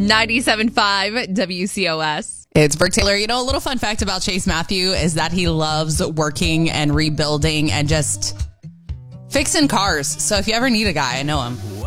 97.5 WCOS. It's Brooke Taylor. You know, a little fun fact about Chase Matthew is that he loves working and rebuilding and just fixing cars. So if you ever need a guy, I know him.